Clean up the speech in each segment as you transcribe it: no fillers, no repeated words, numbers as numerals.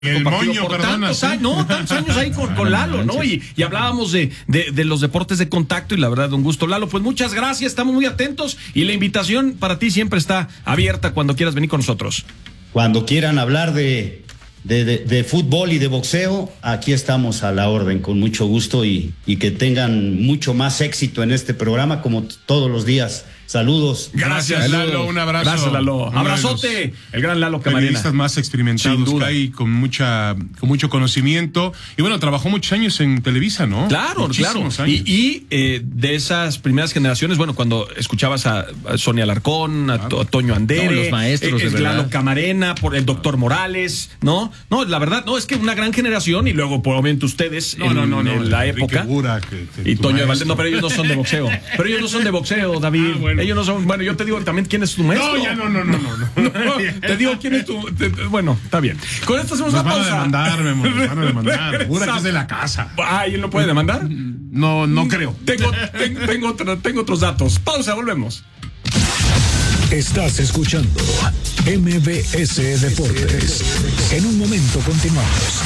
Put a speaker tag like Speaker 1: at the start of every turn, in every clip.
Speaker 1: El moño,
Speaker 2: por tantos años ahí con Lalo, ¿no? Y hablábamos de los deportes de contacto y la verdad, un gusto, Lalo. Pues muchas gracias, estamos muy atentos y la invitación para ti siempre está abierta cuando quieras venir con nosotros.
Speaker 3: Cuando quieran hablar de fútbol y de boxeo, aquí estamos a la orden, con mucho gusto y que tengan mucho más éxito en este programa como todos los días. Saludos.
Speaker 1: Gracias, Lalo, un abrazo.
Speaker 2: Gracias, Lalo. Abrazote, el gran Lalo Camarena.
Speaker 1: Periodistas más experimentados que hay, con mucho conocimiento. Y bueno, trabajó muchos años en Televisa, ¿no?
Speaker 2: Claro,
Speaker 1: Muchísimos
Speaker 2: claro.
Speaker 1: años.
Speaker 2: Y de esas primeras generaciones, bueno, cuando escuchabas a Sonia Alarcón, a Toño Andere,
Speaker 4: los maestros,
Speaker 2: el Lalo Camarena, por el doctor Morales, ¿no? No, la verdad, no, es que una gran generación y luego, probablemente ustedes, en la época. Y Toño de Valdés, no, pero ellos no son de boxeo. Pero ellos no son de boxeo, David.
Speaker 1: Bueno.
Speaker 2: Ellos no son. Bueno, yo te digo también quién es tu maestro.
Speaker 1: No, ya no.
Speaker 2: Te digo quién es tu. Bueno, está bien. Con esto hacemos una pausa.
Speaker 1: Nos van a demandar. Segura que es de la casa.
Speaker 2: ¿Y él no puede demandar?
Speaker 1: No creo.
Speaker 2: Tengo otros datos. Pausa, volvemos.
Speaker 5: Estás escuchando MBS Deportes. En un momento continuamos.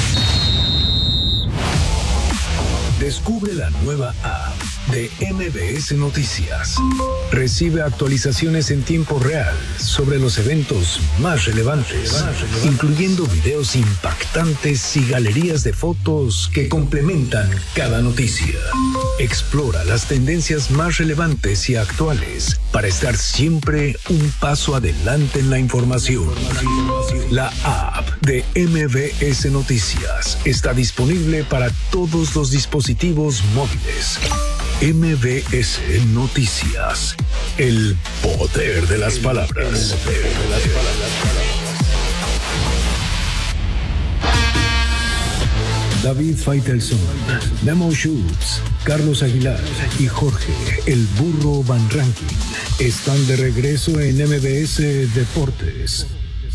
Speaker 5: Descubre la nueva app de MBS Noticias. Recibe actualizaciones en tiempo real sobre los eventos más relevantes, incluyendo videos impactantes y galerías de fotos que complementan cada noticia. Explora las tendencias más relevantes y actuales para estar siempre un paso adelante en la información. La app de MBS Noticias está disponible para todos los dispositivos móviles. MBS Noticias, el poder de las palabras. David Faitelson, Memo Schutz, Carlos Aguilar y Jorge El Burro Van Ranking están de regreso en MBS Deportes.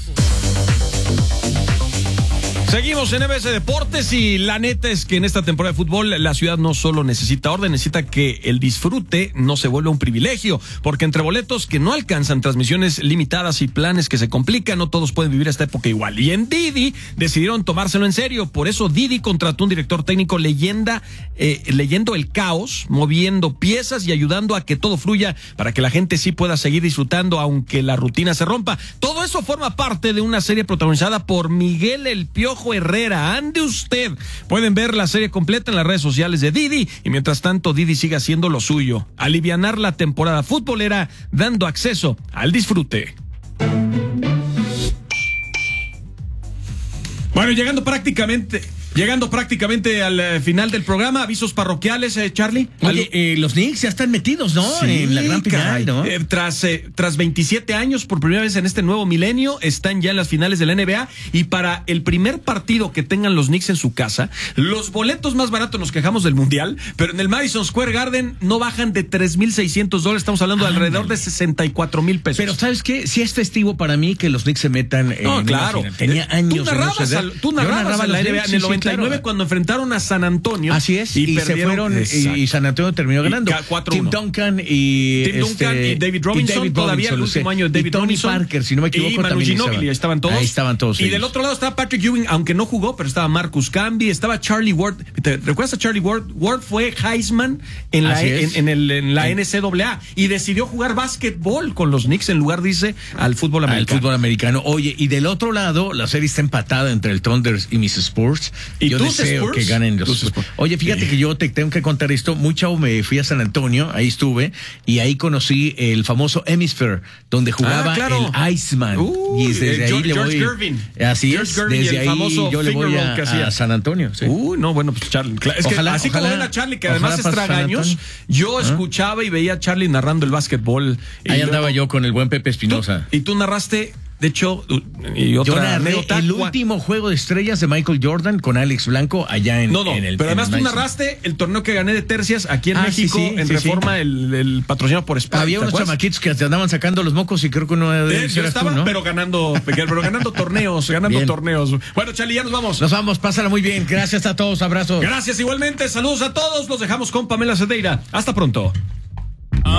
Speaker 2: Seguimos en MBS Deportes y la neta es que en esta temporada de fútbol la ciudad no solo necesita orden, necesita que el disfrute no se vuelva un privilegio, porque entre boletos que no alcanzan, transmisiones limitadas y planes que se complican, no todos pueden vivir esta época igual. Y en Didi decidieron tomárselo en serio, por eso Didi contrató un director técnico leyendo el caos, moviendo piezas y ayudando a que todo fluya para que la gente sí pueda seguir disfrutando aunque la rutina se rompa. Todo eso forma parte de una serie protagonizada por Miguel El Piojo Herrera. Ande usted. Pueden ver la serie completa en las redes sociales de Didi y mientras tanto Didi sigue haciendo lo suyo, alivianar la temporada futbolera dando acceso al disfrute. Bueno, llegando prácticamente al final del programa, avisos parroquiales, Charlie.
Speaker 4: Oye, los Knicks ya están metidos, ¿no?
Speaker 2: Sí,
Speaker 4: en la gran final, ¿no?
Speaker 2: Tras 27 años, por primera vez en este nuevo milenio, están ya en las finales de la NBA y para el primer partido que tengan los Knicks en su casa, los boletos más baratos, nos quejamos del Mundial, pero en el Madison Square Garden no bajan de $3,600, estamos hablando de alrededor de $64,000 pesos.
Speaker 4: Pero ¿sabes qué? Sí es festivo para mí que los Knicks se metan en
Speaker 2: claro.
Speaker 4: una final. Tenía años.
Speaker 2: Tú narrabas la NBA en el 99 cuando enfrentaron a San Antonio.
Speaker 4: Así es, y se fueron y San Antonio terminó ganando.
Speaker 2: 4-1.
Speaker 4: Tim Duncan y
Speaker 2: David Robinson, todavía el último año de David Robinson.
Speaker 4: Tony Parker, si no me equivoco,
Speaker 2: y Manu
Speaker 4: también
Speaker 2: Ginobili, estaban todos.
Speaker 4: Ahí estaban todos
Speaker 2: Y
Speaker 4: ellos.
Speaker 2: del otro lado estaba Patrick Ewing, aunque no jugó, pero estaba Marcus Camby, estaba Charlie Ward. ¿Te recuerdas a Charlie Ward? Ward fue Heisman en la NCAA y decidió jugar básquetbol con los Knicks en lugar, dice, al fútbol americano.
Speaker 4: Al fútbol americano. Oye, y del otro lado, la serie está empatada entre el Thunder y mis Spurs.
Speaker 2: ¿Y
Speaker 4: yo deseo que ganen los Spurs. Oye, fíjate que yo te tengo que contar esto. Muy chavo me fui a San Antonio, ahí estuve, y ahí conocí el famoso Hemisphere, donde jugaba el Iceman. Y desde ahí le voy.
Speaker 2: George Gervin.
Speaker 4: Así es, desde ahí yo le voy a San Antonio. Sí.
Speaker 2: No, bueno, pues Charlie. Es que así como ven a Charlie, que además es tragaños, yo escuchaba y veía a Charlie narrando el básquetbol.
Speaker 4: Ahí andaba yo con el buen Pepe Espinosa.
Speaker 2: Y tú narraste. De hecho, y otra
Speaker 4: yo narré
Speaker 2: anécdota,
Speaker 4: el último juego de estrellas de Michael Jordan con Alex Blanco allá en el.
Speaker 2: Pero además tú narraste el torneo que gané de tercias aquí en México, en Reforma, el patrocinado por Sprite.
Speaker 4: Había unos chamaquitos que te andaban sacando los mocos y creo que uno de ellos
Speaker 2: estaba, tú, ¿no? pero ganando torneos, torneos. Bueno, Charlie, ya nos vamos.
Speaker 4: Nos vamos, pásala muy bien. Gracias a todos, abrazos.
Speaker 2: Gracias igualmente, saludos a todos. Los dejamos con Pamela Cedeira. Hasta pronto.